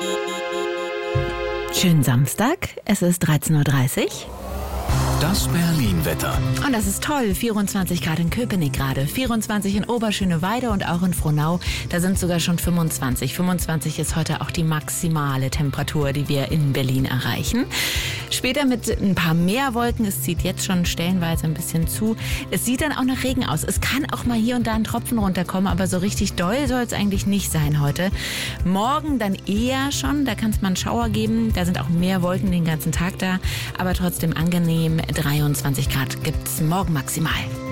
Schönen Samstag, es ist 13.30 Uhr. Das Berlin-Wetter. Und das ist toll. 24 Grad in Köpenick gerade, 24 in Oberschöneweide und auch in Frohnau. Da sind sogar schon 25. 25 ist heute auch die maximale Temperatur, die wir in Berlin erreichen. Später mit ein paar mehr Wolken. Es zieht jetzt schon stellenweise ein bisschen zu. Es sieht dann auch nach Regen aus. Es kann auch mal hier und da ein Tropfen runterkommen, aber so richtig doll soll es eigentlich nicht sein heute. Morgen dann eher schon. Da kann es mal einen Schauer geben. Da sind auch mehr Wolken den ganzen Tag da. Aber trotzdem angenehm. 23 Grad gibt es morgen maximal.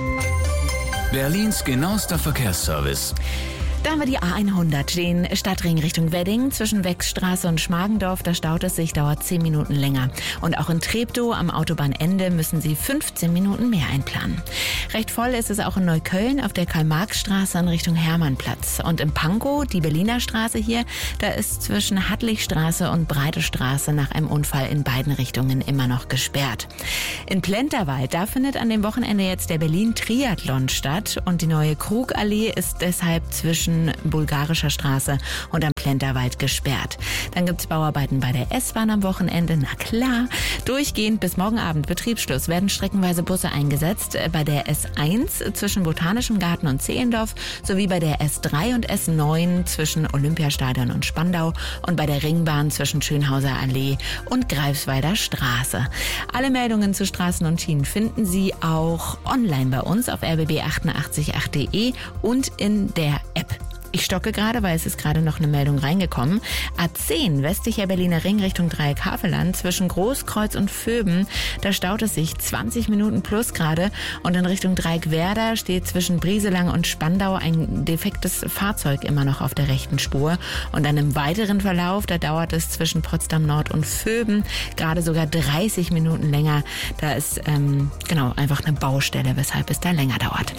Berlins genauester Verkehrsservice. Da haben wir die A100, den Stadtring Richtung Wedding zwischen Wechstraße und Schmargendorf. Da staut es sich, dauert 10 Minuten länger. Und auch in Treptow am Autobahnende müssen Sie 15 Minuten mehr einplanen. Recht voll ist es auch in Neukölln auf der Karl-Marx-Straße in Richtung Hermannplatz. Und in Pankow, die Berliner Straße hier, da ist zwischen Hadlichstraße und Breite Straße nach einem Unfall in beiden Richtungen immer noch gesperrt. In Plenterwald, da findet an dem Wochenende jetzt der Berlin-Triathlon statt. Und die neue Krugallee ist deshalb zwischen Bulgarischer Straße und am Plenterwald gesperrt. Dann gibt es Bauarbeiten bei der S-Bahn am Wochenende, na klar. Durchgehend bis morgen Abend Betriebsschluss werden streckenweise Busse eingesetzt. Bei der S1 zwischen Botanischem Garten und Zehlendorf sowie bei der S3 und S9 zwischen Olympiastadion und Spandau und bei der Ringbahn zwischen Schönhauser Allee und Greifswalder Straße. Alle Meldungen zu Straßen und Schienen finden Sie auch online bei uns auf rbb888.de und in der App. Ich stocke gerade, weil es ist gerade noch eine Meldung reingekommen. A10, westlicher Berliner Ring Richtung Dreieck Havelland, zwischen Großkreuz und Vöben, da staut es sich 20 Minuten plus gerade. Und in Richtung Dreieck Werder steht zwischen Brieselang und Spandau ein defektes Fahrzeug immer noch auf der rechten Spur. Und dann im weiteren Verlauf, da dauert es zwischen Potsdam Nord und Vöben gerade sogar 30 Minuten länger. Da ist einfach eine Baustelle, weshalb es da länger dauert.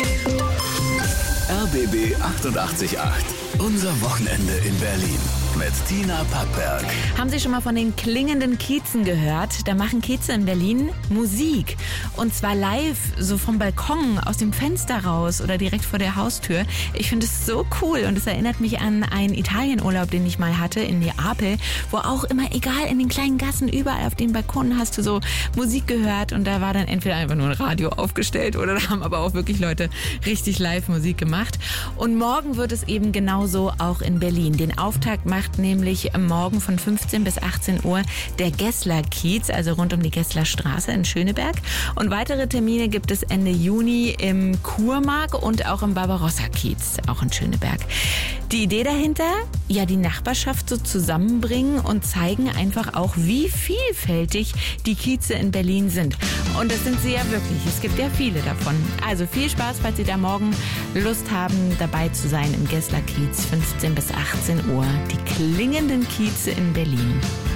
RBB 888. Unser Wochenende in Berlin mit Tina Packberg. Haben Sie schon mal von den klingenden Kiezen gehört? Da machen Kieze in Berlin Musik. Und zwar live, so vom Balkon, aus dem Fenster raus oder direkt vor der Haustür. Ich finde es so cool und es erinnert mich an einen Italienurlaub, den ich mal hatte in Neapel, wo auch immer, egal, in den kleinen Gassen, überall auf den Balkonen hast du so Musik gehört und da war dann entweder einfach nur ein Radio aufgestellt oder da haben aber auch wirklich Leute richtig live Musik gemacht. Und morgen wird es eben genauso auch in Berlin. Den Auftakt macht nämlich morgen von 15 bis 18 Uhr der Gessler-Kiez, also rund um die Gesslerstraße in Schöneberg. Und weitere Termine gibt es Ende Juni im Kurmark und auch im Barbarossa-Kiez, auch in Schöneberg. Die Idee dahinter? Ja, die Nachbarschaft so zusammenbringen und zeigen einfach auch, wie vielfältig die Kieze in Berlin sind. Und das sind sie ja wirklich. Es gibt ja viele davon. Also viel Spaß, falls Sie da morgen Lust haben, dabei zu sein im Gessler-Kiez, 15 bis 18 Uhr. Die klingenden Kieze in Berlin.